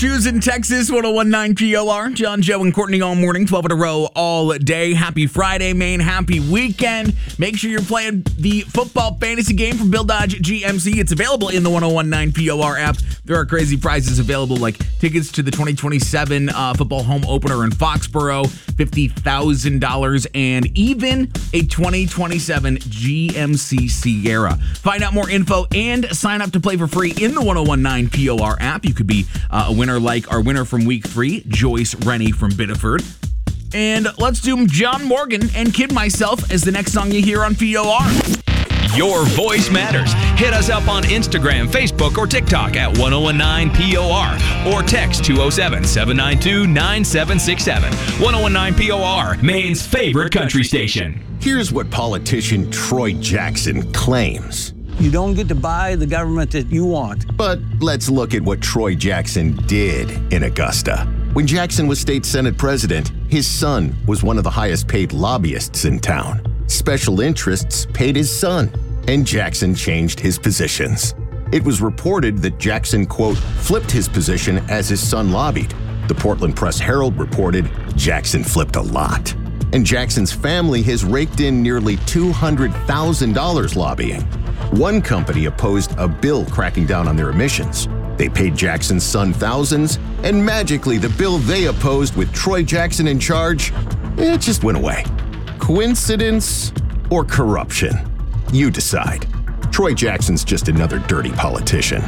Houston, Texas, 1019 POR. John, Joe, and Courtney all morning, 12 in a row all day. Happy Friday, Maine. Happy weekend. Make sure you're playing the football fantasy game from Bill Dodge GMC. It's available in the 1019 POR app. There are crazy prizes available, like tickets to the 2027 football home opener in Foxborough, $50,000, and even a 2027 GMC Sierra. Find out more info and sign up to play for free in the 1019 POR app. You could be a winner like our winner from week 3, Joyce Rennie from Biddeford. And let's do John Morgan and Kid Myself as the next song you hear on POR. Your voice matters. Hit us up on Instagram, Facebook, or TikTok at 1019 POR or text 207-792-9767. 1019 POR, Maine's favorite country station. Here's what politician Troy Jackson claims. You don't get to buy the government that you want. But let's look at what Troy Jackson did in Augusta. When Jackson was state Senate president, his son was one of the highest paid lobbyists in town. Special interests paid his son, and Jackson changed his positions. It was reported that Jackson, quote, flipped his position as his son lobbied. The Portland Press-Herald reported Jackson flipped a lot. And Jackson's family has raked in nearly $200,000 lobbying. One company opposed a bill cracking down on their emissions. They paid Jackson's son thousands, and magically the bill they opposed with Troy Jackson in charge, it just went away. Coincidence or corruption? You decide. Troy Jackson's just another dirty politician.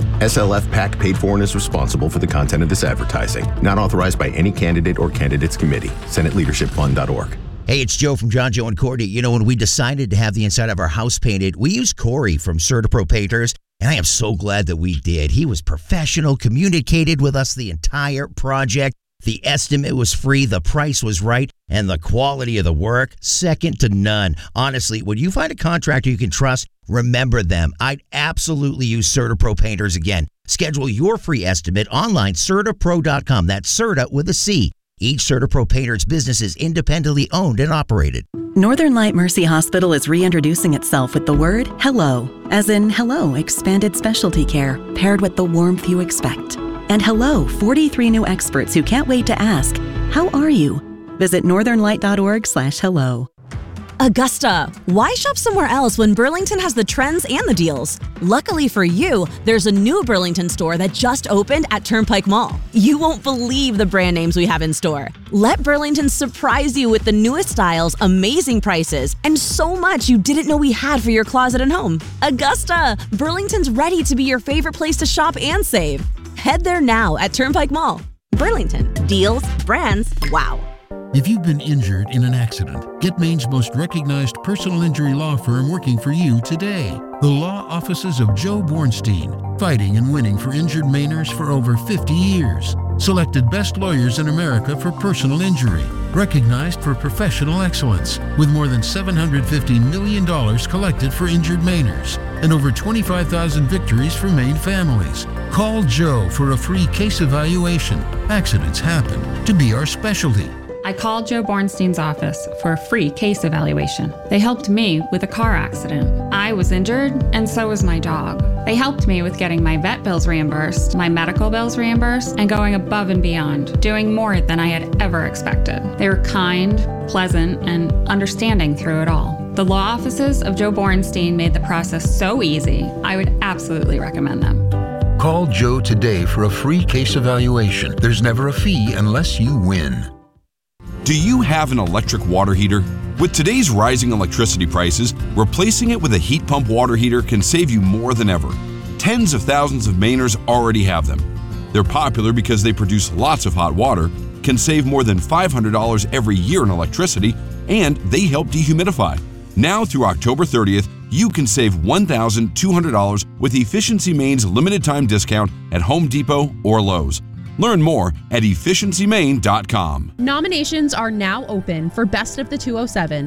SLF PAC paid for and is responsible for the content of this advertising. Not authorized by any candidate or candidates committee. SenateLeadershipFund.org. Hey, it's Joe from John, Joe, and Courtney. You know, when we decided to have the inside of our house painted, we used Corey from CertaPro Painters, and I am so glad that we did. He was professional, communicated with us the entire project. The estimate was free, the price was right, and the quality of the work, second to none. Honestly, when you find a contractor you can trust, remember them. I'd absolutely use CertaPro Painters again. Schedule your free estimate online, CertaPro.com. That's Certa with a C. Each CertaPro Painters business is independently owned and operated. Northern Light Mercy Hospital is reintroducing itself with the word hello, as in hello, expanded specialty care, paired with the warmth you expect. And hello, 43 new experts who can't wait to ask, how are you? Visit northernlight.org/hello. Augusta, why shop somewhere else when Burlington has the trends and the deals? Luckily for you, there's a new Burlington store that just opened at Turnpike Mall. You won't believe the brand names we have in store. Let Burlington surprise you with the newest styles, amazing prices, and so much you didn't know we had for your closet and home. Augusta, Burlington's ready to be your favorite place to shop and save. Head there now at Turnpike Mall. Burlington, deals, brands, wow. If you've been injured in an accident, get Maine's most recognized personal injury law firm working for you today. The law offices of Joe Bornstein, fighting and winning for injured Mainers for over 50 years. Selected best lawyers in America for personal injury. Recognized for professional excellence, with more than $750 million collected for injured Mainers and over 25,000 victories for Maine families. Call Joe for a free case evaluation. Accidents happen to be our specialty. I called Joe Bornstein's office for a free case evaluation. They helped me with a car accident. I was injured, and so was my dog. They helped me with getting my vet bills reimbursed, my medical bills reimbursed, and going above and beyond, doing more than I had ever expected. They were kind, pleasant, and understanding through it all. The law offices of Joe Bornstein made the process so easy, I would absolutely recommend them. Call Joe today for a free case evaluation. There's never a fee unless you win. Do you have an electric water heater? With today's rising electricity prices, replacing it with a heat pump water heater can save you more than ever. Tens of thousands of Mainers already have them. They're popular because they produce lots of hot water, can save more than $500 every year in electricity, and they help dehumidify. Now through October 30th, you can save $1,200 with Efficiency Maine's limited time discount at Home Depot or Lowe's. Learn more at efficiencymaine.com. Nominations are now open for Best of the 207.